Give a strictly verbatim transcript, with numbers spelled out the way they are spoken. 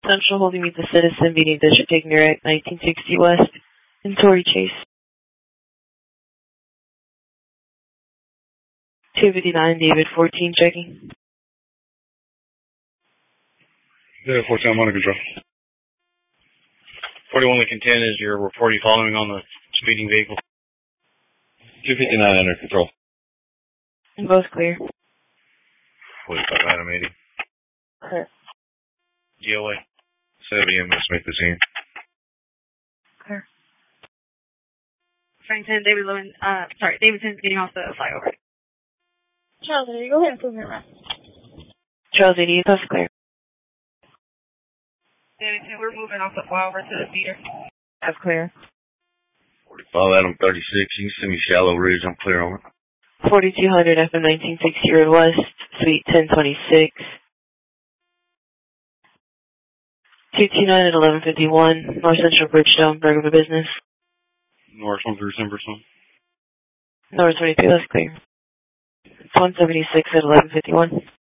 Central holding meet the Citizen meeting district taking direct nineteen sixty West in Torrey Chase. two fifty-nine David fourteen checking. David fourteen, I'm under control. forty-one Lincoln ten is your reporting following on the speeding vehicle. two fifty-nine under control. Both clear. forty-five Adam eighty. Clear. D O A. seventy M S make the scene. Clear. Frank ten, David Lewin, uh, sorry, David ten's getting off the flyover. Charles, you go ahead and prove it right. Charles eighty, that's clear. David ten, we're moving off the flyover to the feeder. That's clear. forty-five Adam thirty-six, you can send me Shallow Ridge, I'm clear on it. forty-two hundred F M nineteen sixty Road West, Suite ten twenty-six. two two nine at eleven fifty-one, North Central Bridgestone, Bergman Business. North one through Simberson. North twenty-two, that's clear. It's one seventy-six at eleven fifty-one.